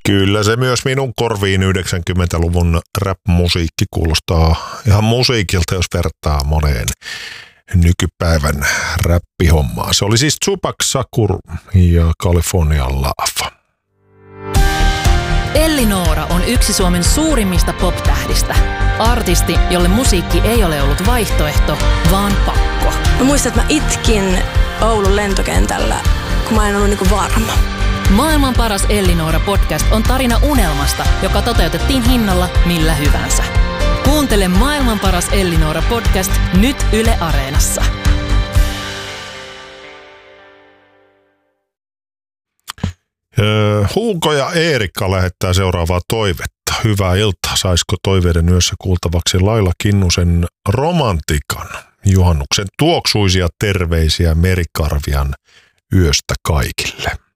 Kyllä se myös minun korviin 90-luvun rap-musiikki kuulostaa ihan musiikilta, jos vertaa moneen nykypäivän räppihommaan. Se oli siis Tupac Shakur ja California Love. Elli Noora on yksi Suomen suurimmista pop-tähdistä. Artisti, jolle musiikki ei ole ollut vaihtoehto, vaan pakko. Mä muistan, että mä itkin Oulun lentokentällä, kun mä en ollut niinku varma. Maailman paras Elli Noora podcast on tarina unelmasta, joka toteutettiin hinnalla millä hyvänsä. Kuuntele Maailman paras Elli Noora podcast nyt Yle Areenassa. Huuko ja Eerikka lähettää seuraavaa toivetta. Hyvää iltaa. Saisiko toiveiden yössä kuultavaksi Laila Kinnusen Romantikan? Juhannuksen tuoksuisia terveisiä Merikarvian yöstä kaikille.